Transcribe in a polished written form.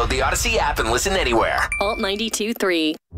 Download the Odyssey app and listen anywhere. Alt 92.3.